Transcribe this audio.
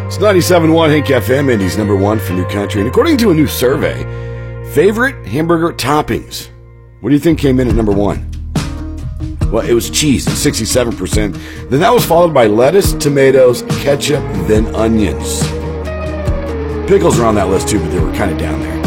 It's 97.1 Hank FM, Indy's number one for new country. And according to a new survey, favorite hamburger toppings. What do you think came in at number one? Well, it was cheese at 67%. Then that was followed by lettuce, tomatoes, ketchup, then onions. Pickles are on that list too, but they were kind of down there.